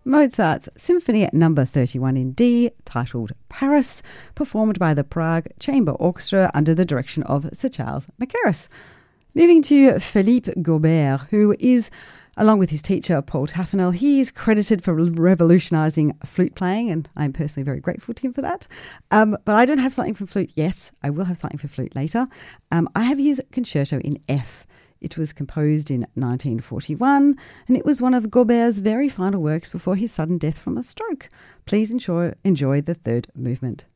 Mozart's Symphony Number 31 in D, titled Paris, performed by the Prague Chamber Orchestra under the direction of Sir Charles Mackerras. Moving to Philippe Gaubert, who is, along with his teacher Paul Taffanel, he is credited for revolutionising flute playing, and I'm personally very grateful to him for that. But I don't have something for flute yet. I will have something for flute later. I have his Concerto in F. It was composed in 1941, and it was one of Gaubert's very final works before his sudden death from a stroke. Please enjoy the third movement.